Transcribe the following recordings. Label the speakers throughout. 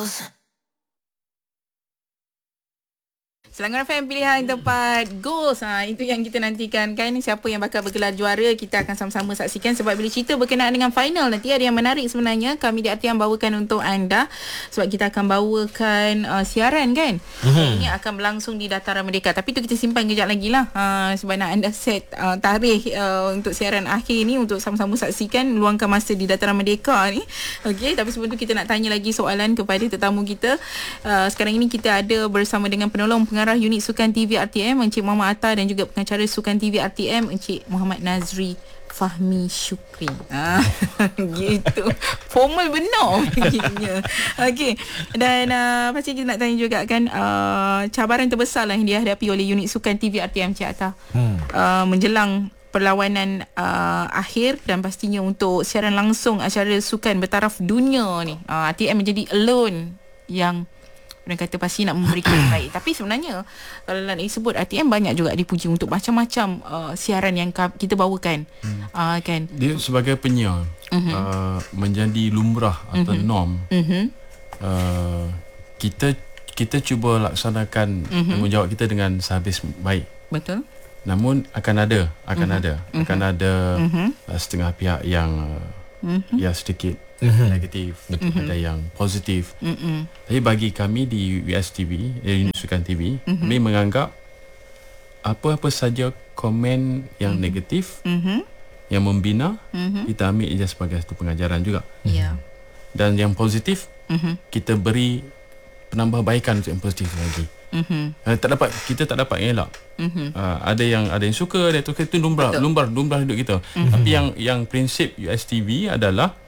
Speaker 1: goals. Selangor FM pilihan tempat goals. Itu yang kita nantikan kan. Siapa yang bakal bergelar juara, kita akan sama-sama saksikan. Sebab bila cerita berkenaan dengan final nanti, ada yang menarik sebenarnya. Kami di RTM bawakan untuk anda. Sebab kita akan bawakan siaran kan. Ini akan berlangsung di Dataran Merdeka. Tapi tu kita simpan kejap lagi lah. Sebab nak anda set tarikh untuk siaran akhir ni, untuk sama-sama saksikan, luangkan masa di Dataran Merdeka ni. Okey, tapi sebelum tu kita nak tanya lagi soalan kepada tetamu kita. Sekarang ini kita ada bersama dengan penolong pengarah Unit Sukan TV RTM Encik Muhammad Atta, dan juga pengacara Sukan TV RTM Encik Muhammad Nazri Fahmi Syukri. Gitu. Formal benar begininya. Okey. Dan pasti kita nak tanya juga kan, cabaran terbesar lah yang dihadapi oleh Unit Sukan TV RTM Encik Atta menjelang perlawanan akhir, dan pastinya untuk siaran langsung acara sukan bertaraf dunia ni. RTM menjadi alone yang orang kata pasti nak memberikan yang baik. Tapi sebenarnya kalau nak disebut, RTM banyak juga dipuji untuk macam-macam siaran yang kita bawakan. Kan
Speaker 2: dia sebagai penyiar menjadi lumrah atau norm. Kita cuba laksanakan tanggungjawab kita dengan sehabis baik.
Speaker 1: Betul.
Speaker 2: Namun akan ada setengah pihak yang ya sedikit negatif, ada yang positif. Tapi bagi kami di USTV, Unit Sukan TV, kami menganggap apa-apa saja komen yang negatif, yang membina, kita ambil ia sebagai satu pengajaran juga. Dan yang positif, kita beri penambahbaikan untuk yang positif lagi. Kita tak dapat elak. Ada yang suka, ada tu itu lumrah hidup kita. Tapi yang prinsip USTV adalah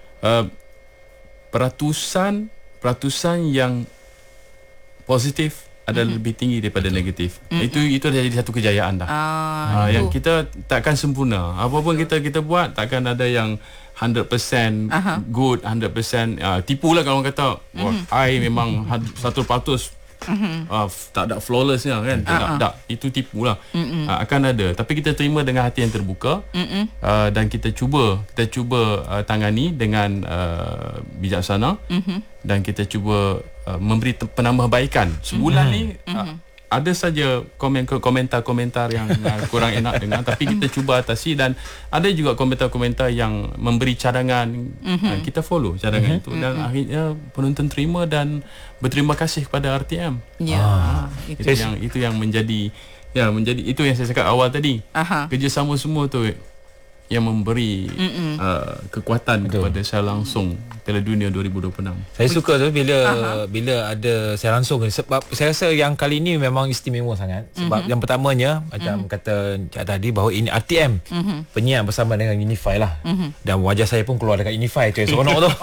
Speaker 2: peratusan yang positif adalah lebih tinggi daripada negatif. Itu dah jadi satu kejayaan dah. Yang kita takkan sempurna. Apa pun kita buat, takkan ada yang 100% good, 100% tipulah kalau orang kata I memang 100% tak ada flawlessnya kan. Tak, itu tipulah. Akan ada, tapi kita terima dengan hati yang terbuka, dan kita cuba tangani dengan bijaksana, dan kita cuba memberi penambahbaikan. Sebulan ni ada saja komentar-komentar yang kurang enak dengar, tapi kita cuba atasi. Dan ada juga komentar-komentar yang memberi cadangan, kita follow cadangan itu, dan akhirnya penonton terima dan berterima kasih kepada RTM. Itu yang menjadi itu yang saya cakap awal tadi. Kerjasama semua tu yang memberi kekuatan kepada saya langsung Piala Dunia 2026.
Speaker 3: Saya suka tu bila ada saya langsung, sebab saya rasa yang kali ini memang istimewa sangat. Sebab yang pertamanya, macam kata Cik tadi, bahawa ini RTM penyiar bersama dengan Unify lah. Dan wajah saya pun keluar dekat Unify tu, seronok tu.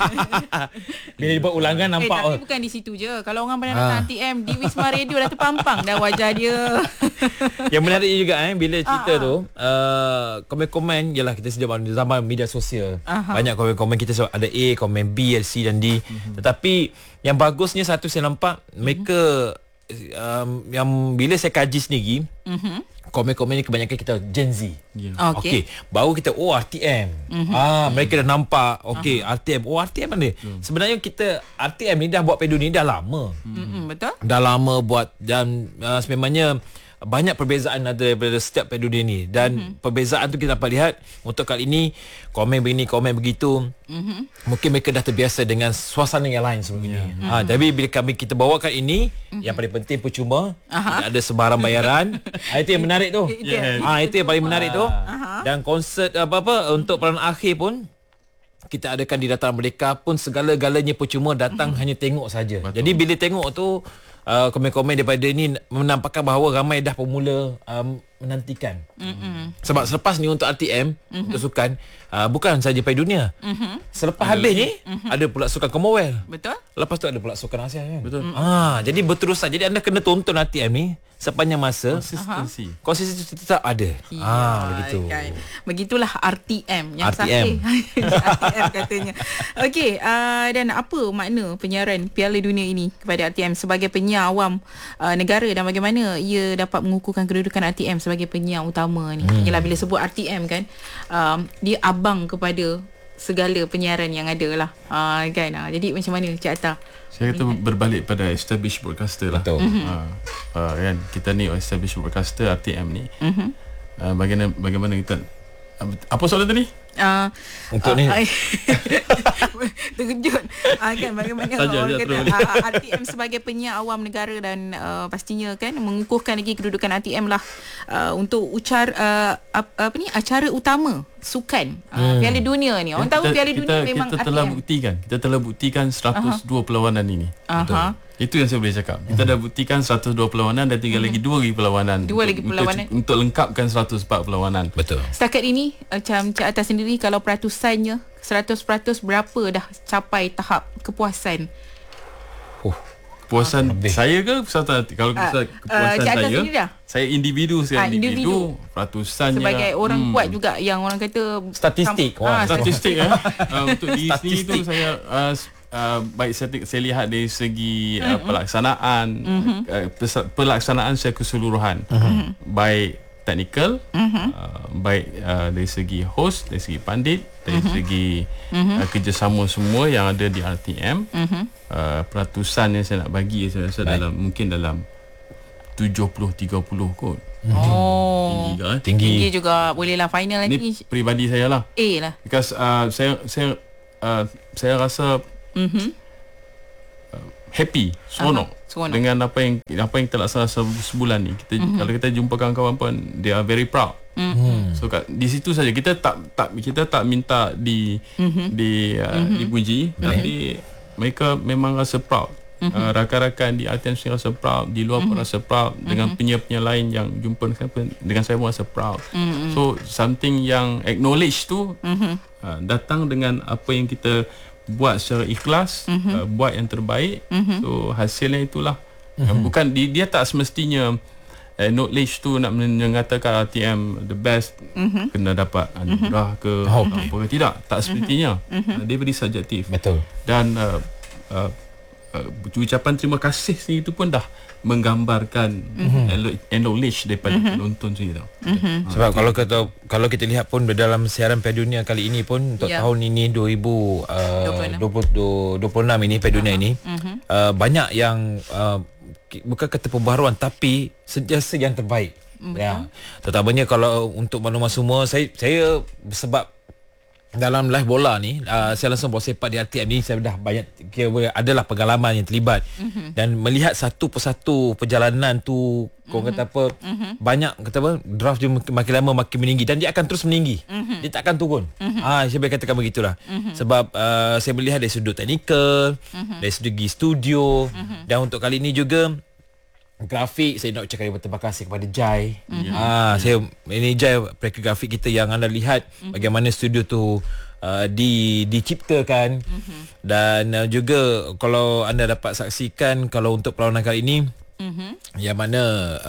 Speaker 3: Bila dia buat ulangan nampak.
Speaker 1: Tapi bukan di situ je. Kalau orang pernah datang RTM di Wisma Radio, dah terpampang dah wajah dia.
Speaker 3: Yang menarik juga bila cerita tu, komen-komen, yalah kita sedia zaman media sosial. Banyak komen-komen kita ada A, komen B, C dan D. Tetapi yang bagusnya satu saya nampak mereka yang bila saya kaji sendiri, komen-komen ni kebanyakan kita Gen Z. Okey, baru kita RTM. Mereka dah nampak RTM. RTM mana? Sebenarnya kita RTM ni dah buat pedu ni dah lama.
Speaker 1: Betul?
Speaker 3: Dah lama buat, dan sememangnya banyak perbezaan ada daripada setiap pedunia ni. Dan perbezaan tu kita dapat lihat untuk kali ini, komen begini, komen begitu. Mungkin mereka dah terbiasa dengan suasana yang lain sebelum ini. Tapi bila kita bawakan ini, yang paling penting percuma, tidak ada sebarang bayaran. Itu yang menarik tu. Itu yang paling menarik tu. Dan konsert apa-apa untuk peranan akhir pun kita adakan di Dataran Merdeka pun, segala-galanya percuma, datang hanya tengok saja. Jadi bila tengok tu, komen-komen daripada ni menampakkan bahawa ramai dah pemula menantikan. Sebab selepas ni untuk RTM, untuk sukan, bukan saja Piala Dunia. Selepas habis ni ada pula sukan Commonwealth.
Speaker 1: Betul.
Speaker 3: Lepas tu ada pula sukan Asia kan.
Speaker 2: Betul.
Speaker 3: Jadi berterusan. Jadi anda kena tonton RTM ni sepanjang masa. Konsistensi tetap ada. Begitu.
Speaker 1: Kan. Begitulah RTM yang
Speaker 3: RTM.
Speaker 1: sahih. RTM katanya. Okey, dan apa makna penyiaran Piala Dunia ini kepada RTM sebagai penyiar awam negara, dan bagaimana ia dapat mengukuhkan kedudukan RTM sebagai penyiar utama ni? Yalah, bila sebut RTM kan, dia abang kepada segala penyiaran yang ada lah. Kan. Jadi macam mana Cik Atta?
Speaker 2: Saya kata berbalik pada established broadcaster lah.
Speaker 3: Betul.
Speaker 2: Kan kita ni established broadcaster RTM ni. Bagaimana kita apa soalan tadi?
Speaker 3: Untuk ni
Speaker 1: terkejut kan bagaimana orang kata RTM sebagai penyiar awam negara dan pastinya kan mengukuhkan lagi kedudukan RTM lah untuk acara utama sukan Piala Dunia ni. Orang tahu Piala Dunia memang
Speaker 2: kita telah buktikan 102 perlawanan ini. Itu yang saya boleh cakap. Kita dah buktikan 102 perlawanan dan tinggal lagi 2 lagi perlawanan. Untuk lengkapkan 104 perlawanan.
Speaker 3: betul.
Speaker 1: Setakat ini macam Cik Atta sendiri kalau peratusannya 100% berapa dah capai tahap kepuasan?
Speaker 2: Kepuasan saya ke kalau kepuasan saya individu peratusannya
Speaker 1: sebagai orang kuat juga yang orang kata
Speaker 3: Statistik.
Speaker 2: statistik untuk diri sendiri tu saya baik saya lihat dari segi pelaksanaan pelaksanaan secara keseluruhan, baik teknikal, baik dari segi host, dari segi pandit, dari segi kerjasama semua yang ada di RTM. Peratusan yang saya nak bagi saya rasa dalam 70-30 kot.
Speaker 1: Tinggi juga. Bolehlah final nanti.
Speaker 2: Ini peribadi saya lah.
Speaker 1: A lah.
Speaker 2: Because saya rasa happy, seronok dengan apa yang kita laksana sebulan ni. Kalau kita jumpa kawan-kawan pun they are very proud. So di situ saja kita tak minta dipuji, tapi mereka memang rasa proud. Rakan-rakan di RTM sendiri rasa proud, di luar pun rasa proud, dengan penyiar-penyiar lain yang jumpa dengan saya pun rasa proud. So something yang acknowledge tu datang dengan apa yang kita buat secara ikhlas, buat yang terbaik. So hasilnya itulah. Bukan dia tak semestinya knowledge tu nak mengatakan RTM the best kena dapat anugerah ke apa ke, tidak, tak sepertinya. Dia very subjektif.
Speaker 3: Betul.
Speaker 2: Dan ucapan terima kasih sendiri itu pun dah menggambarkan knowledge daripada penonton sendiri.
Speaker 3: Sebab kalau kita lihat pun dalam siaran Piala Dunia kali ini pun untuk tahun ini 2026 ini Piala Dunia ini banyak yang bukan kata pembaharuan tapi sentiasa yang terbaik. Ya. Terutamanya kalau untuk maklumat semua, saya sebab dalam live bola ni saya langsung bola sepak di RTM ni, saya dah banyak adalah pengalaman yang terlibat dan melihat satu persatu perjalanan tu, korang kata apa, banyak kata apa, draft dia makin lama makin meninggi dan dia akan terus meninggi. Dia tak akan turun. Saya boleh katakan begitulah. Sebab saya melihat dari sudut teknikal, dari segi studio, dan untuk kali ini juga grafik, saya nak ucapkan terima kasih kepada Jai. Ini Jai, perakit grafik kita yang anda lihat bagaimana studio tu diciptakan. Dan juga kalau anda dapat saksikan, kalau untuk perlawanan kali ini yang mana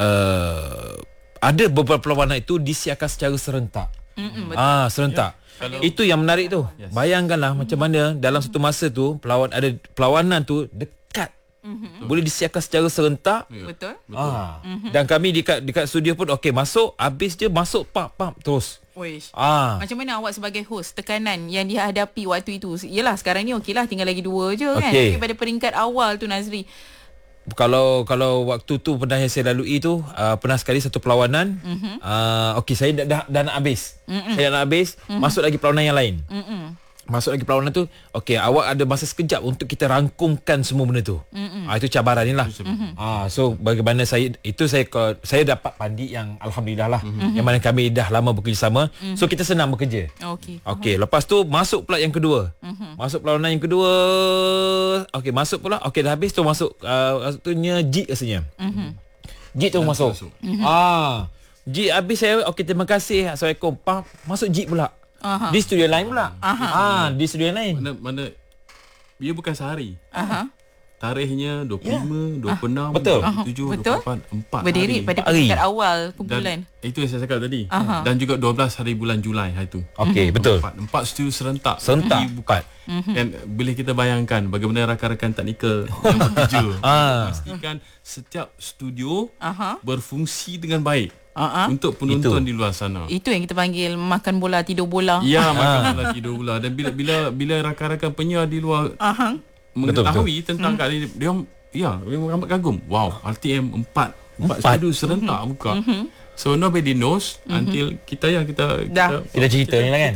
Speaker 3: ada beberapa perlawanan itu disiarkan secara serentak. Serentak. Itu yang menarik tu. Bayangkanlah macam mana dalam satu masa tu perlawanan tu dekat. Boleh disiarkan secara serentak.
Speaker 1: Betul.
Speaker 3: Dan kami dekat studio pun masuk, habis je masuk pap terus.
Speaker 1: Macam mana awak sebagai host, tekanan yang dihadapi waktu itu? Yelah sekarang ni okeylah, tinggal lagi 2 je kan. Tapi pada peringkat awal tu Nazri,
Speaker 3: kalau waktu tu pernah yang saya lalui tu, pernah sekali satu perlawanan. Saya dah nak habis. Saya dah nak habis, masuk lagi perlawanan yang lain. Masuk lagi perlawanan tu, awak ada masa sekejap untuk kita rangkumkan semua benda tu. Itu cabaran ni lah. So bagaimana saya dapat pandit yang alhamdulillah lah, yang mana kami dah lama bekerjasama. So kita senang bekerja. Lepas tu masuk pula yang kedua. Masuk perlawanan yang kedua. Masuk pula. Dah habis tu masuk waktunya Jit rasanya. Jit tu masuk. Jit habis saya, terima kasih, Assalamualaikum. Masuk Jit pula. Di studio lain pula. Di studio lain.
Speaker 2: Mana dia bukan sehari. Tarikhnya 25, 26,
Speaker 3: betul.
Speaker 2: 27, 28, 4
Speaker 1: berdiri
Speaker 2: hari.
Speaker 1: pada peringkat awal bulan.
Speaker 2: Itu yang saya cakap tadi. Dan juga 12 hari bulan Julai hari tu.
Speaker 3: Betul.
Speaker 2: 4 studio serentak.
Speaker 3: Bukan.
Speaker 2: Dan bila kita bayangkan bagaimana rakan-rakan teknikal yang bekerja, pastikan setiap studio berfungsi dengan baik. untuk penonton di luar sana.
Speaker 1: Itu yang kita panggil makan bola tidur bola.
Speaker 2: Ya, makan bola tidur bola. Dan bila rakan-rakan penyiar di luar mengetahui tentang kali ini, dia memang amat kagum. Wow, RTM 4 studio serentak buka. So nobody knows until kita
Speaker 3: cerita ni lah kan.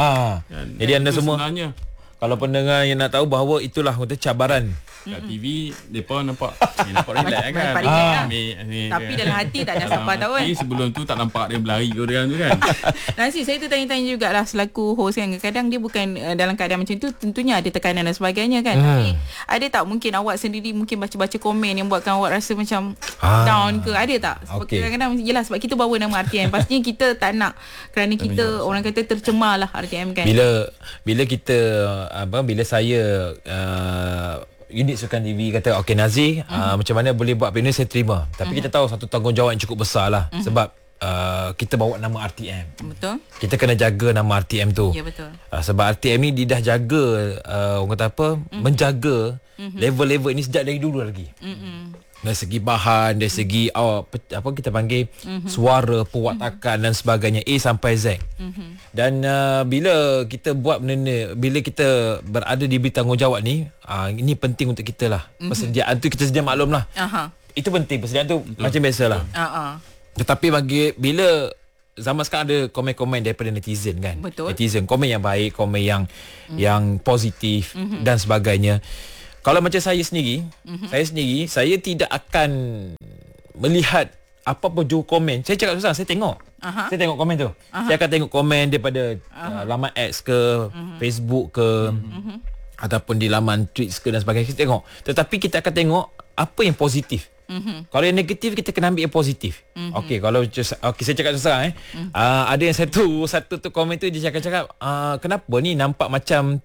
Speaker 3: Jadi anda semua
Speaker 2: sebenarnya,
Speaker 3: kalau pendengar yang nak tahu bahawa itulah untuk cabaran.
Speaker 2: kat TV depa nampak relax kan.
Speaker 1: Tapi dalam hati tak ada siapa tahu kan.
Speaker 2: Sebelum tu tak nampak dia berlari ke orang tu kan.
Speaker 1: Nanti saya tertanya-tanya jugalah selaku host kan, kadang dia bukan dalam keadaan macam tu, tentunya ada tekanan dan sebagainya kan. Tapi ada tak mungkin awak sendiri mungkin baca-baca komen yang buatkan awak rasa macam down ke, ada tak? Sebab kadang-kadang yelah, sebab kita bawa nama RTM, pastinya kita tak nak, kerana kita orang kata tercemar lah RTM kan.
Speaker 3: Bila kita bila saya unit sukan TV kata okey Nazir, macam mana boleh buat benda, saya terima. Tapi kita tahu satu tanggungjawab yang cukup besar lah. Sebab kita bawa nama RTM.
Speaker 1: Betul.
Speaker 3: Kita kena jaga nama RTM tu.
Speaker 1: Ya, betul.
Speaker 3: Sebab RTM ni dia dah jaga, orang kata apa, menjaga level-level ini sejak dari dulu lagi. Dari segi bahan, dari segi apa kita panggil suara, perwatakan dan sebagainya, A sampai Z. Dan bila kita buat benda ni, bila kita berada di bidang tanggungjawab ni, ini penting untuk kita lah. Persediaan tu kita sedia maklum lah. Itu penting, persediaan tu macam biasalah. Tetapi bila zaman sekarang ada komen-komen daripada netizen kan.
Speaker 1: Betul.
Speaker 3: Netizen komen yang baik, komen yang positif dan sebagainya. Kalau macam saya sendiri, saya tidak akan melihat apa-apa juru komen. Saya cakap susah, saya tengok. Saya tengok komen tu. Saya akan tengok komen daripada laman X ke, Facebook ke, ataupun di laman tweets ke dan sebagainya. Kita tengok. Tetapi kita akan tengok apa yang positif. Kalau yang negatif, kita kena ambil yang positif. Okey, kalau saya cakap susah ada yang satu tu komen tu dia cakap kenapa ni nampak macam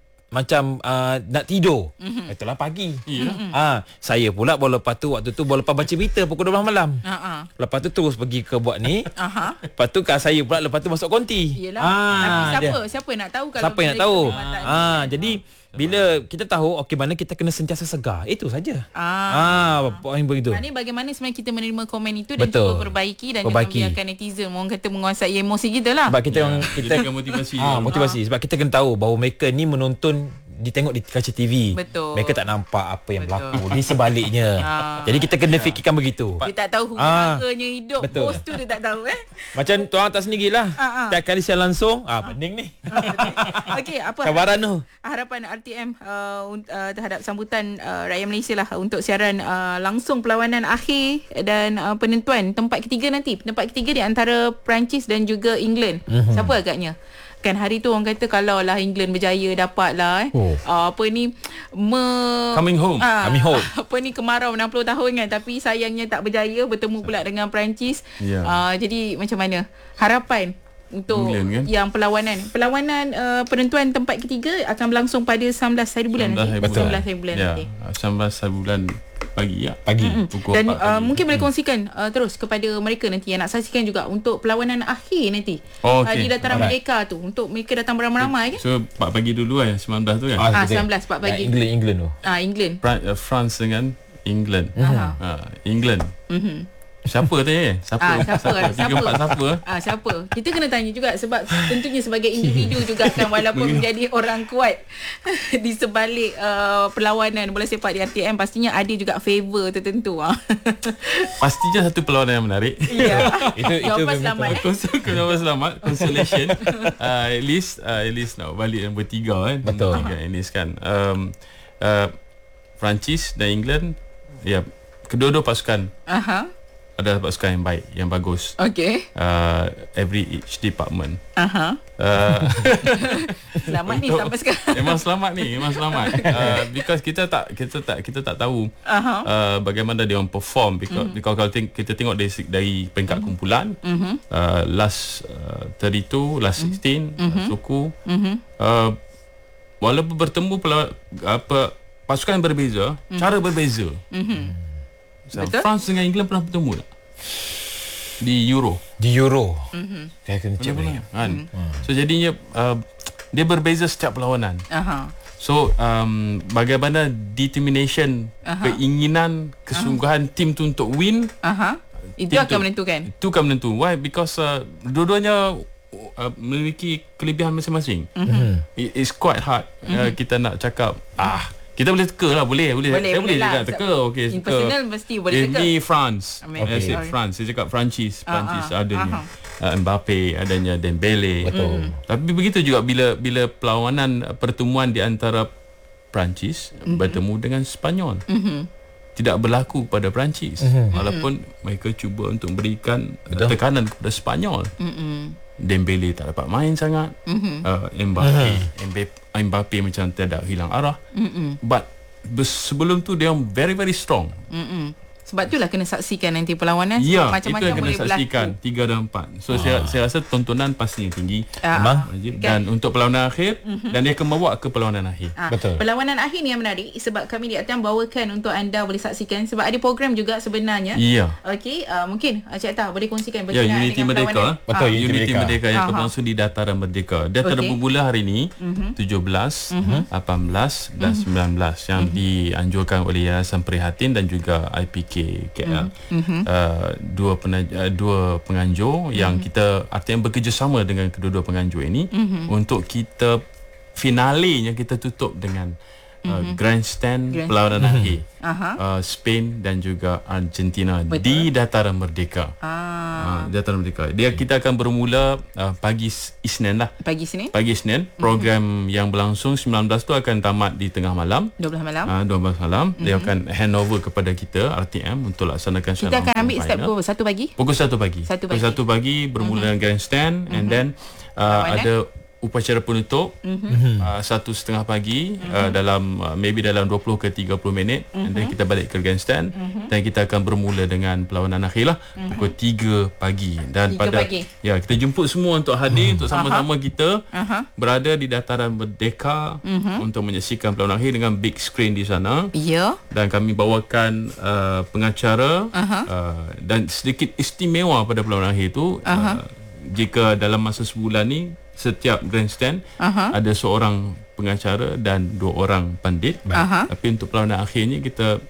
Speaker 3: nak tidur. Itulah pagi. Saya pula lepas tu waktu tu lepas baca berita pukul 12 malam. Lepas tu terus pergi ke buat ni. Lepas tu saya pula lepas tu masuk konti.
Speaker 1: Tapi siapa nak tahu kalau
Speaker 3: siapa yang nak tahu? Jadi bila kita tahu okey mana kita kena sentiasa segar. Itu saja. Poin begitu.
Speaker 1: Maknanya bagaimana sebenarnya kita menerima komen itu dan cuba perbaiki dan jangan biarkan netizen orang kata menguasai emosi kita lah.
Speaker 3: Sebab kita
Speaker 2: motivasi.
Speaker 3: Motivasi sebab kita kena tahu bahawa mereka ni menonton, ditengok di kaca TV.
Speaker 1: Betul.
Speaker 3: Mereka tak nampak apa yang berlaku di sebaliknya. Jadi kita kena fikirkan begitu.
Speaker 1: Dia tak tahu hubungannya hidup.
Speaker 3: Betul.
Speaker 1: Post tu dia tak tahu
Speaker 3: Macam tuan atas sendirilah. Setiap kali saya langsung pening ni.
Speaker 1: Okey, apa
Speaker 3: cabaran tu?
Speaker 1: Harapan RTM terhadap sambutan rakyat Malaysia lah untuk siaran langsung perlawanan akhir dan penentuan tempat ketiga nanti. Tempat ketiga di antara Perancis dan juga England. Siapa agaknya? Kan hari tu orang kata kalau lah England berjaya dapat lah
Speaker 2: coming home.
Speaker 1: Apa ni kemarau 60 tahun kan, tapi sayangnya tak berjaya, bertemu pula dengan Perancis. Jadi macam mana harapan untuk England, kan? Yang perlawanan penentuan tempat ketiga akan berlangsung pada 19 hari bulan nanti. 19 hari bulan nanti. 19
Speaker 2: hari bulan pagi.
Speaker 1: Dan mungkin boleh kongsikan terus kepada mereka nanti yang nak saksikan juga untuk perlawanan akhir nanti di Dataran Merdeka tu, untuk mereka datang beramai-ramai kan.
Speaker 2: So 4 pagi dulu 19 tu kan.
Speaker 1: 19 4 pagi.
Speaker 3: England tu.
Speaker 1: England.
Speaker 2: France dengan England. England. Siapa tanya?
Speaker 1: Siapa? Kita kena tanya juga sebab tentunya sebagai individu juga kan, walaupun menjadi orang kuat di sebalik perlawanan bola sepak di RTM, pastinya ada juga favor tertentu.
Speaker 2: Pastinya satu perlawanan yang menarik. Itu
Speaker 1: selamat.
Speaker 2: Selamat consolation. At least nak balik yang bertiga kan.
Speaker 3: Betul.
Speaker 2: At least kan. Perancis dan England, kedua-dua pasukan adalah pasukan yang baik, yang bagus. Each department.
Speaker 1: Selamat ni sampai sekarang.
Speaker 2: Memang selamat. Because kita tak tahu bagaimana dia orang perform. Because kalau kita tengok dari peringkat kumpulan, last 32, last 16 suku, walaupun bertemu pasukan yang berbeza, cara berbeza. France dengan England pernah bertemu tak? Di Euro. Saya kena cek ni. So jadinya dia berbeza setiap perlawanan. So bagaimana determination, keinginan, kesungguhan tim tu untuk win,
Speaker 1: Itu akan menentukan.
Speaker 2: Itu akan menentu. Why? Because dua-duanya memiliki kelebihan masing-masing. It's quite hard kita nak cakap kita boleh teka lah, boleh saya boleh
Speaker 1: lah.
Speaker 2: cakap teka. Okay,
Speaker 1: in personal mesti boleh teka.
Speaker 2: Ini France.
Speaker 1: Okay.
Speaker 2: France. Saya cakap Perancis adanya Mbappe, adanya Dembele.
Speaker 3: Betul.
Speaker 2: Tapi begitu juga bila perlawanan pertemuan di antara Perancis bertemu dengan Sepanyol. Tidak berlaku pada Perancis. Walaupun mereka cuba untuk berikan tekanan kepada Sepanyol. Dembele tak dapat main sangat. Mbappe macam tidak hilang arah. But sebelum tu dia very very strong.
Speaker 1: Sebab itulah kena saksikan nanti perlawanan.
Speaker 2: Ya,
Speaker 1: macam-macam
Speaker 2: itu yang kena
Speaker 1: boleh
Speaker 2: saksikan
Speaker 1: berlaku.
Speaker 2: 3 dan 4. So saya rasa tontonan pastinya tinggi.
Speaker 3: Memang.
Speaker 2: Dan untuk perlawanan akhir dan dia akan bawa ke perlawanan akhir.
Speaker 3: Betul.
Speaker 1: Perlawanan akhir ni yang menarik sebab kami di Atam bawakan untuk anda boleh saksikan sebab ada program juga sebenarnya.
Speaker 2: Ya.
Speaker 1: Okey, mungkin Cik Tah boleh kongsikan
Speaker 2: Ya,
Speaker 1: berkenaan
Speaker 2: Unity
Speaker 1: dengan
Speaker 2: Merdeka.
Speaker 1: perlawanan.
Speaker 3: Betul,
Speaker 2: Unity Merdeka yang berlangsung di Dataran Merdeka. Dia bermula hari ini 17, 18 dan 19 yang dianjurkan oleh Yayasan Prihatin dan juga IPK KL. Dua penganjur yang kita artinya bekerjasama dengan kedua-dua penganjur ini untuk kita finalenya kita tutup dengan grandstand perlawanan akhir Spain dan juga Argentina. Betul. Di Dataran Merdeka. Dataran Merdeka. Kita akan bermula pagi Isnin lah.
Speaker 1: Pagi Isnin.
Speaker 2: Program yang berlangsung 19 tu akan tamat di tengah malam.
Speaker 1: 12 malam.
Speaker 2: 12 malam. Dia akan handover kepada kita RTM untuk laksanakan
Speaker 1: kita akan ambil start pukul 1 pagi.
Speaker 2: Pukul 1 pagi. Pukul 1 pagi bermula dengan grandstand and then ada upacara penutup 1:30 pagi dalam maybe dalam 20 ke 30 minit and then kita balik ke grandstand dan kita akan bermula dengan perlawanan akhir lah pukul 3 pagi dan
Speaker 1: 3
Speaker 2: pada
Speaker 1: pagi.
Speaker 2: Ya, kita jemput semua untuk hadir untuk sama-sama kita berada di Dataran Merdeka untuk menyaksikan perlawanan akhir dengan big screen di sana.
Speaker 1: Ya.
Speaker 2: Dan kami bawakan pengacara dan sedikit istimewa pada perlawanan akhir tu jika dalam masa sebulan ni setiap grandstand ada seorang pengacara dan 2 orang pandit. Tapi untuk perlawanan akhirnya kita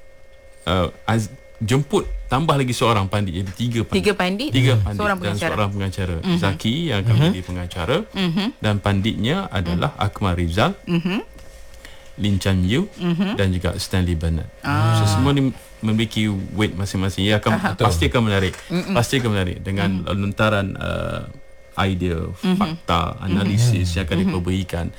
Speaker 2: jemput tambah lagi seorang pandit, jadi 3 pandit. 3 pandit
Speaker 1: seorang
Speaker 2: dan
Speaker 1: pengacara.
Speaker 2: seorang pengacara. Zaki yang akan menjadi pengacara dan panditnya adalah Akmal Rizal, Lin Chan Yu dan juga Stanley Bernard. So semua ni memiliki weight masing-masing. Ia akan pasti akan menarik. Pasti akan menarik dengan lontaran idea, fakta, analisis yang akan diberikan.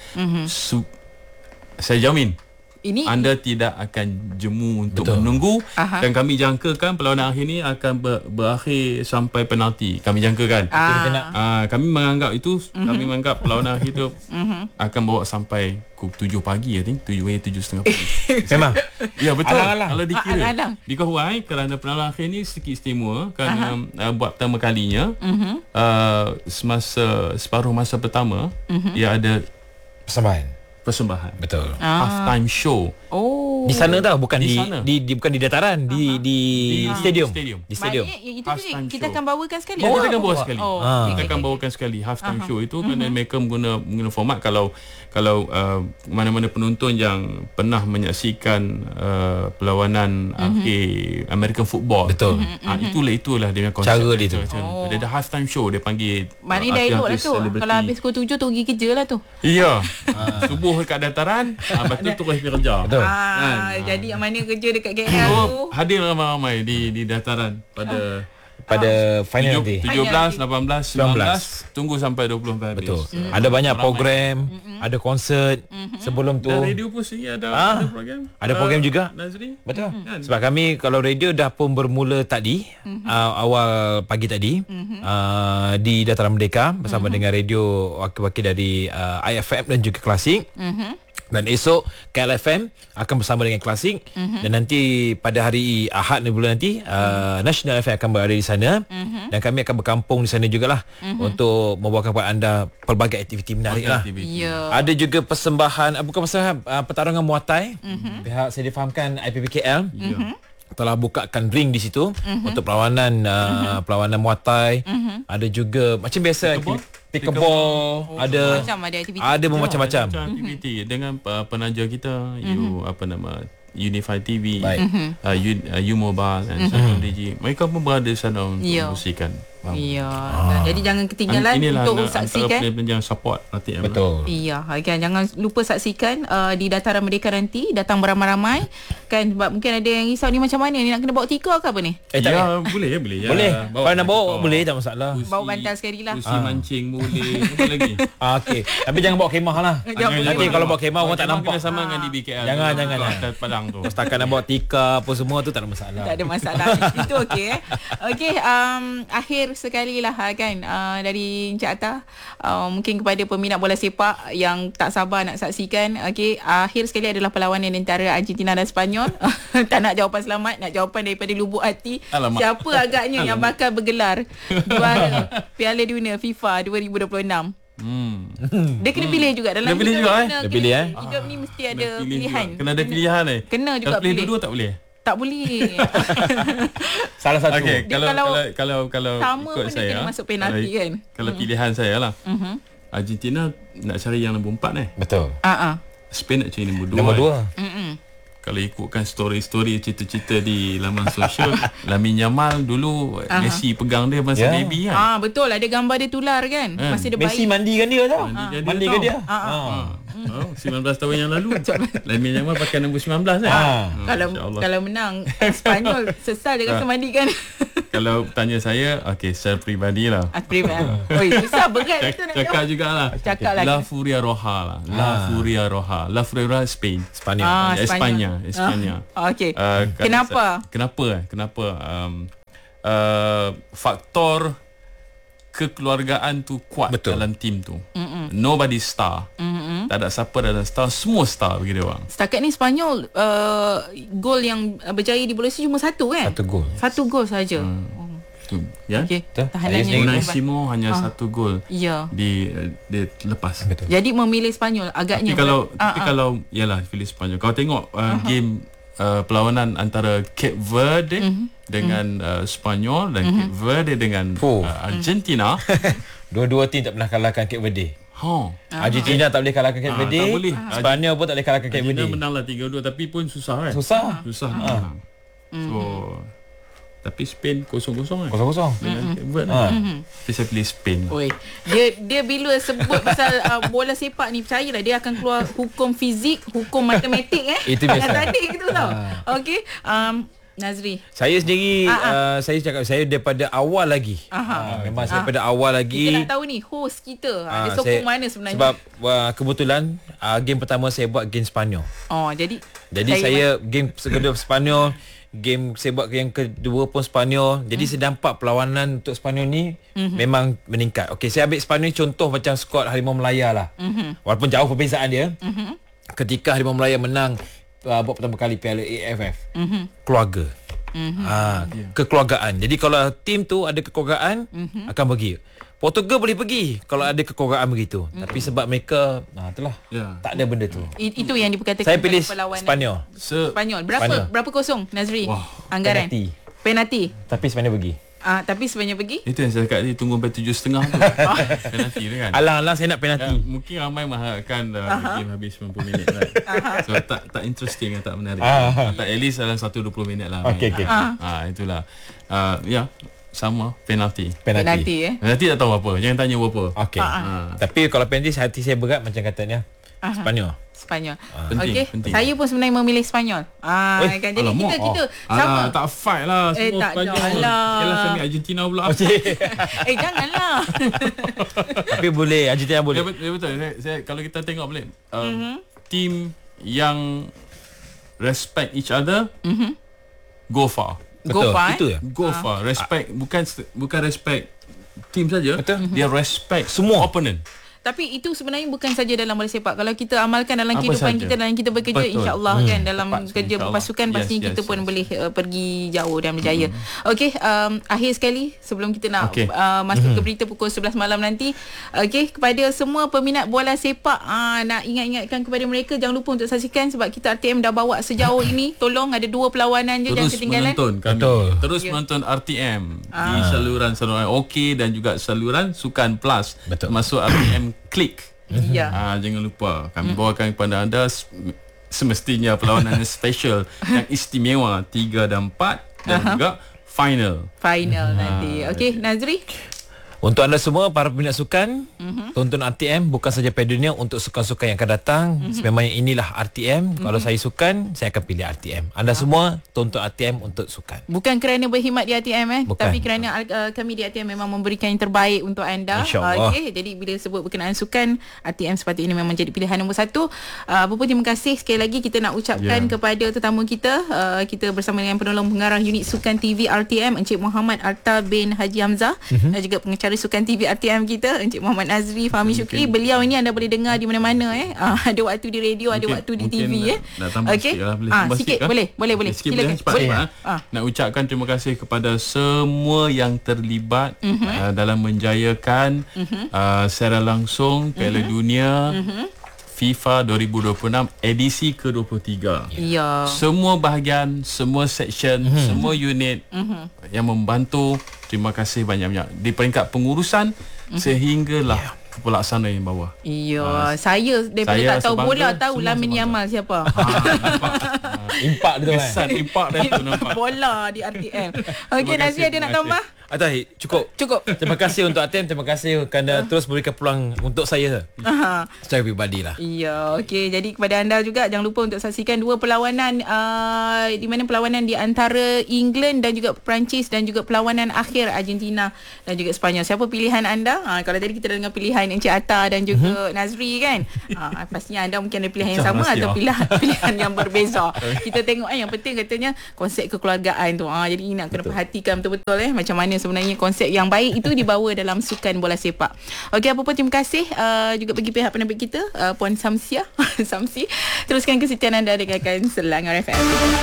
Speaker 2: Saya jamin anda tidak akan jemu untuk menunggu dan kami jangkakan perlawanan akhir ni akan berakhir sampai penalti. Kami jangkakan. Kami menganggap itu kami menganggap perlawanan akhir tu akan bawa sampai 7 pagi, I think 7:30 pagi.
Speaker 3: Memang.
Speaker 2: Ya, betul.
Speaker 3: Alang-alang.
Speaker 2: Kalau dikira.
Speaker 1: Alang-alang.
Speaker 2: Because why? Kerana perlawanan akhir ni sedikit istimewa kerana buat pertama kalinya semasa separuh masa pertama ia ada persembahan.
Speaker 3: Betul.
Speaker 2: Halftime show.
Speaker 3: Di sana tau, bukan
Speaker 2: Di
Speaker 3: di,
Speaker 2: sana.
Speaker 3: bukan di dataran, di stadium. Di stadium.
Speaker 1: Maknanya itu
Speaker 2: Halftime
Speaker 1: kita
Speaker 2: show.
Speaker 1: akan bawakan sekali.
Speaker 2: Kita akan bawa sekali. Kita akan
Speaker 1: okey.
Speaker 2: bawakan sekali halftime show itu kerana mereka menggunakan format kalau mana-mana penonton yang pernah menyaksikan perlawanan akhir American football.
Speaker 3: Betul.
Speaker 2: Itulah dia punya konsep.
Speaker 3: Cara dia tu.
Speaker 2: Dia ada halftime show, dia panggil
Speaker 1: Maknanya dah elok lah tu. Kalau habis pukul 7 tu pergi kerja lah tu.
Speaker 2: Iya. Subuh kat dataran, lepas tu terus pergi kerja.
Speaker 3: Betul.
Speaker 1: Jadi yang mana kerja dekat KL tu.
Speaker 2: Hadir ramai-ramai di dataran
Speaker 3: Pada final nanti.
Speaker 2: 17, 18, 19 tunggu sampai 24 habis.
Speaker 3: Betul. Ada banyak program, ada konsert sebelum tu.
Speaker 2: Dan radio pun sini ada program.
Speaker 3: Ada program juga.
Speaker 2: Nazri.
Speaker 3: Betul. Sebab kami kalau radio dah pun bermula tadi, awal pagi tadi, di Dataran Merdeka bersama dengan radio wakil-wakil dari IFM dan juga Klasik. Dan esok KLFM akan bersama dengan Klasik dan nanti pada hari Ahad ni bulan nanti National FM akan berada di sana dan kami akan berkampung di sana jugalah untuk membawakan kepada anda pelbagai aktiviti menarik lah.
Speaker 1: Ya.
Speaker 3: Ada juga persembahan bukan persembahan pertarungan muatai. Pihak saya difahamkan IPPKL telah bukakan ring di situ untuk perlawanan muatai. Ada juga macam biasa pickleball, ada
Speaker 1: Macam ada aktiviti.
Speaker 3: ada bermacam-macam.
Speaker 2: Aktiviti dengan penaja kita Unify TV,
Speaker 3: Baik.
Speaker 2: U Mobile dan Samsung Digi. Mereka pun berada di sana untuk
Speaker 1: Ya.
Speaker 2: membersihkan.
Speaker 1: Ya. Jadi jangan ketinggalan
Speaker 2: Inilah
Speaker 1: untuk
Speaker 2: antara
Speaker 1: saksikan.
Speaker 2: plan-plan yang support RTM.
Speaker 3: Betul.
Speaker 1: Iya, kan jangan lupa saksikan di Dataran Merdeka nanti, datang beramai-ramai kan, sebab mungkin ada yang risau ni macam mana ni, nak kena bawa tikar ke apa ni?
Speaker 3: Tak payah.
Speaker 2: Ya, boleh ya, boleh ya.
Speaker 3: Boleh. Kalau nak bawa
Speaker 2: tikar.
Speaker 3: boleh, tak masalah.
Speaker 1: Bawa bantal sekali lah.
Speaker 2: Kursi mancing boleh. Apa lagi?
Speaker 3: Okey. Tapi jangan bawa kemah lah.
Speaker 1: Jangan
Speaker 3: Nanti
Speaker 1: bawa.
Speaker 3: kalau bawa kemah orang tak
Speaker 2: Kemah
Speaker 3: nampak.
Speaker 2: kena sama dengan di BKL.
Speaker 3: Jangan.
Speaker 2: Atas Padang tu.
Speaker 3: Setakat nak bawa tikar apa semua tu tak ada masalah.
Speaker 1: Tak ada masalah. Itu okey Okey, akhir sekali lah kan, dari Encik Atta, mungkin kepada peminat bola sepak yang tak sabar nak saksikan. Okey, akhir sekali adalah perlawanan antara Argentina dan Sepanyol. Tak nak jawapan selamat, nak jawapan daripada lubuk hati.
Speaker 2: Alamak.
Speaker 1: Siapa agaknya yang bakal bergelar juara Piala Dunia FIFA 2026? Dia kena pilih juga dalam
Speaker 2: Dia pilih
Speaker 1: hidup
Speaker 2: juga,
Speaker 1: ni,
Speaker 3: Dia pilih,
Speaker 1: hidup ni mesti ada
Speaker 2: Kena pilih
Speaker 1: pilihan.
Speaker 2: juga. Kena ada pilihan
Speaker 1: Kena juga
Speaker 2: Kalau pilih
Speaker 1: pilih.
Speaker 2: dua-dua tak boleh.
Speaker 1: Tak boleh.
Speaker 3: Salah satu.
Speaker 2: Okey,
Speaker 1: Dia
Speaker 2: kalau
Speaker 1: sama
Speaker 2: ikut
Speaker 1: pun dia
Speaker 2: saya,
Speaker 1: kena masuk penalti kan.
Speaker 2: Kalau pilihan saya lah, Argentina nak cari yang nombor 4
Speaker 3: Betul.
Speaker 2: Spain nak cari nombor 2.
Speaker 3: Nombor 2.
Speaker 2: Kalau ikutkan story-story cerita-cerita di laman sosial, Lamine Yamal dulu Messi pegang dia masa
Speaker 3: Ya.
Speaker 2: baby kan.
Speaker 1: Betul, ada gambar dia tular kan. Masa dia
Speaker 3: Messi
Speaker 1: bayi.
Speaker 3: mandikan dia tau.
Speaker 2: Mandikan dia
Speaker 3: Mandikan dia.
Speaker 2: 19 tahun yang lalu Lamine Yamal pakai nombor 19 kan.
Speaker 1: Kalau menang Spanyol sesal dia rasa mandikan.
Speaker 2: Kalau tanya saya, okey, secara peribadi lah,
Speaker 1: Oi, susah berat itu nak
Speaker 2: cakap
Speaker 1: jawab.
Speaker 2: jugalah.
Speaker 1: Cakap lah.
Speaker 2: La Furia Roja lah. La Furia Roja. La Furia Roja Spain.
Speaker 3: Spanyol.
Speaker 2: Espanya.
Speaker 1: Okey.
Speaker 2: Kenapa? Faktor kekeluargaan tu kuat.
Speaker 3: Betul.
Speaker 2: Dalam tim tu. Nobody star. Tak ada siapa dalam star. Semua star bagi dia orang.
Speaker 1: Setakat ni Spanyol gol yang berjaya di bola cuma satu kan?
Speaker 3: Satu gol.
Speaker 1: Saja.
Speaker 2: Tu, ya.
Speaker 1: Okey.
Speaker 3: Betul.
Speaker 1: Tahanannya
Speaker 2: Unai
Speaker 1: hebat.
Speaker 2: Simo hanya satu gol.
Speaker 1: Ya.
Speaker 2: Dia lepas.
Speaker 3: Betul.
Speaker 1: Jadi memilih Spanyol agaknya.
Speaker 2: Tapi kalau yalah pilih Sepanyol. Kalau tengok game perlawanan antara Cape Verde dengan Sepanyol dan Cape Verde dengan Argentina,
Speaker 3: Dua-dua tim tak pernah kalahkan Cape Verde. Argentina tak boleh kalahkan Cape Verde.
Speaker 2: tak boleh.
Speaker 3: Spanyol pun tak boleh kalahkan Cape Verde.
Speaker 2: Argentina menanglah 3-2 tapi pun susah kan.
Speaker 3: Susah.
Speaker 2: Menang. So tapi Spain 0-0 kan.
Speaker 3: Kosong-kosong.
Speaker 2: Dengan Cape Verde. Tapi saya pilih Spain lah.
Speaker 1: Oi, dia bila sebut pasal bola sepak ni, percayalah dia akan keluar hukum fizik, hukum matematik
Speaker 3: Itu biasa.
Speaker 1: Yang tadi gitu tau. Okey, Nazri.
Speaker 3: Saya sendiri saya cakap saya daripada awal lagi. Memang saya daripada awal lagi.
Speaker 1: Kita nak tahu ni host kita dia sokong mana sebenarnya.
Speaker 3: Sebab kebetulan game pertama saya buat game Sepanyol.
Speaker 1: Jadi
Speaker 3: saya game kedua Sepanyol, game saya buat yang kedua pun Sepanyol. Jadi saya nampak perlawanan untuk Sepanyol ni memang meningkat. Okey, saya ambil Sepanyol contoh macam skuad Harimau Melaya lah. Walaupun jauh perbezaan dia. Ketika Harimau Melaya menang buat pertama kali Piala AFF, keluarga. Kekeluargaan. Jadi kalau tim tu ada kekeluargaan, akan pergi. Portugal boleh pergi kalau ada kekeluargaan begitu. Tapi sebab mereka itulah. Tak ada benda tu.
Speaker 1: Itu yang diperkatakan.
Speaker 3: Saya pilih
Speaker 1: perlawanan
Speaker 3: Sepanyol.
Speaker 1: Spanyol. Berapa kosong Nazri?
Speaker 2: Wah,
Speaker 1: anggaran.
Speaker 3: Penalti.
Speaker 1: Penalti.
Speaker 3: Tapi Sepanyol pergi.
Speaker 1: Tapi Spanyol pergi.
Speaker 2: Itu yang saya cakap tadi, tunggu sampai 7.30 tu. Penalti tu kan.
Speaker 3: Alang-alang saya nak penalti.
Speaker 2: Mungkin ramai mengharapkan game habis 90 minit right? So tak interesting, tak menarik. Tak, at least dalam 1-20 minit lah.
Speaker 3: Okey.
Speaker 2: Itulah. Sama penalti.
Speaker 3: Penalti.
Speaker 2: Penalti tak tahu apa. Jangan tanya apa.
Speaker 3: Okey. Tapi kalau penalti hati saya berat macam katanya. Spanyol.
Speaker 1: Okey.
Speaker 2: penting.
Speaker 1: Saya pun sebenarnya memilih Spanyol. Kan jadi kita sama.
Speaker 2: Tak fight lah semua
Speaker 1: tak
Speaker 2: Spanyol.
Speaker 1: janganlah.
Speaker 2: Yalah, saya ambil Argentina pula.
Speaker 1: Janganlah.
Speaker 3: Tapi boleh, Argentina boleh.
Speaker 2: Betul. Saya kalau kita tengok balik team yang respect each other, go far.
Speaker 3: Betul.
Speaker 1: Itu
Speaker 3: ya.
Speaker 2: Go far. Respect bukan respect team saja.
Speaker 3: Betul.
Speaker 2: Dia respect
Speaker 3: Semua
Speaker 2: opponent.
Speaker 1: Tapi itu sebenarnya bukan saja dalam bola sepak. Kalau kita amalkan dalam
Speaker 2: Apa
Speaker 1: kehidupan
Speaker 2: saja.
Speaker 1: kita, dalam kita bekerja,
Speaker 2: Betul.
Speaker 1: insya-Allah kan, dalam kerja
Speaker 2: insya-Allah.
Speaker 1: berpasukan pastinya kita pun boleh pergi jauh dan berjaya. Okey, akhir sekali sebelum kita nak masuk ke berita pukul 11 malam nanti, okey, kepada semua peminat bola sepak, nak ingat-ingatkan kepada mereka jangan lupa untuk saksikan, sebab kita RTM dah bawa sejauh ini. Tolong, ada 2 perlawanan je, jangan
Speaker 2: Terus
Speaker 1: ketinggalan.
Speaker 2: menonton kami.
Speaker 3: Betul.
Speaker 2: Terus menonton RTM di saluran OK dan juga saluran Sukan Plus.
Speaker 3: Betul.
Speaker 2: Masuk RTM Klik.
Speaker 1: Ya.
Speaker 2: Jangan lupa kami bawakan kepada anda semestinya perlawanan yang special, yang istimewa 3 dan 4 dan juga final
Speaker 1: nanti. Okey, Nazri.
Speaker 3: Untuk anda semua para peminat sukan, tonton RTM bukan saja Piala Dunia, untuk sukan-sukan yang akan datang. Sebenarnya inilah RTM. Kalau saya sukan, saya akan pilih RTM. Anda semua tonton RTM untuk sukan.
Speaker 1: Bukan kerana berkhidmat di RTM
Speaker 3: Bukan.
Speaker 1: tapi kerana kami di RTM memang memberikan yang terbaik untuk anda.
Speaker 3: InsyaAllah.
Speaker 1: Okey, jadi bila sebut berkenaan sukan, RTM sepatutnya memang jadi pilihan nombor 1. Apa pun terima kasih sekali lagi kita nak ucapkan kepada tetamu kita. Kita bersama dengan penolong pengarah unit sukan TV RTM Encik Muhammad Arta bin Haji Hamzah, dan juga pengacara sukan TV RTM kita Encik Muhammad Nazri Fahmi Syukri. Beliau ini anda boleh dengar di mana-mana ada waktu di radio, ada waktu di TV
Speaker 2: nak tambah sikit lah, boleh tambah
Speaker 1: sikit
Speaker 2: kah?
Speaker 1: boleh
Speaker 2: Silakan. Nak ucapkan terima kasih kepada semua yang terlibat dalam menjayakan secara langsung Piala Dunia FIFA 2026 edisi ke-23.
Speaker 1: Ya.
Speaker 2: Semua bahagian, semua section, semua unit yang membantu, terima kasih banyak-banyak. Di peringkat pengurusan sehinggalah pelaksanaan yang bawah.
Speaker 1: Ya, saya daripada
Speaker 2: saya
Speaker 1: tak tahu
Speaker 2: sebangga,
Speaker 1: bola tahu
Speaker 2: semua
Speaker 1: Lamin
Speaker 2: sebangga.
Speaker 1: Yamal siapa.
Speaker 3: Impak dia tu kan.
Speaker 2: Kesan impak dia tu nampak.
Speaker 1: Bola di RTM. Okey,
Speaker 2: Terima
Speaker 1: Nazri
Speaker 2: kasih,
Speaker 1: ada nak
Speaker 2: terima
Speaker 1: tambah?
Speaker 3: Atai, cukup. Terima kasih untuk RTM. Terima kasih kerana terus berikan peluang untuk saya secara pribadi lah.
Speaker 1: Ya, okey. Jadi kepada anda juga jangan lupa untuk saksikan 2 perlawanan di mana perlawanan di antara England dan juga Perancis, dan juga perlawanan akhir Argentina dan juga Sepanyol. Siapa pilihan anda? Kalau tadi kita dah dengar pilihan Encik Atta dan juga Nazri kan. Pastinya anda mungkin ada pilihan yang sama atau pilihan yang berbeza. Kita tengok yang penting katanya konsep kekeluargaan tu. Jadi nak kena perhatikan betul-betul macam mana sebenarnya konsep yang baik itu dibawa dalam sukan bola sepak. Okey, apa pun terima kasih juga bagi pihak penerbit kita, Puan Samsia Samsi. Teruskan kesetiaan anda dengarkan Selangor FM.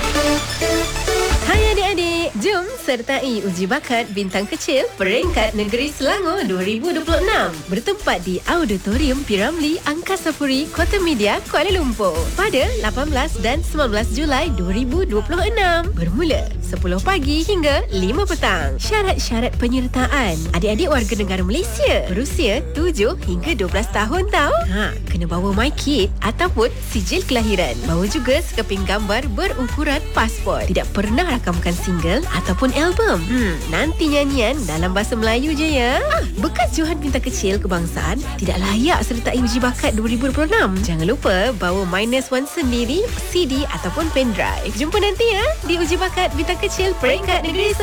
Speaker 4: Hai adik-adik, jom sertai uji bakat bintang kecil peringkat negeri Selangor 2026 bertempat di Auditorium Piramli Angkasa Puri, Kota Media, Kuala Lumpur pada 18 dan 19 Julai 2026 bermula 10 pagi hingga 5 petang. Syarat-syarat penyertaan: adik-adik warga negara Malaysia berusia 7 hingga 12 tahun tau. Kena bawa MyKid ataupun sijil kelahiran. Bawa juga sekeping gambar berukuran pasport. Tidak pernah rakamkan single ataupun album. Nanti nyanyian dalam bahasa Melayu je ya. Bekas Johan Bintang Kecil Kebangsaan tidak layak sertai uji bakat 2026. Jangan lupa bawa -1 sendiri, CD ataupun pendrive. Jumpa nanti ya di uji bakat Bintang Kecil peringkat negeri